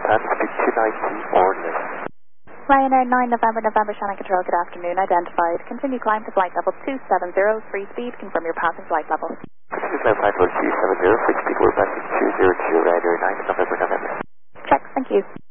time, speed 290 or less. Ryanair 9 November, Shannon Control, good afternoon, identified. Continue climb to flight level 270, free speed, confirm your passing flight level. Continue climb flight level 270, free speed, we're passing 202, Ryanair 9 November. Check, thank you.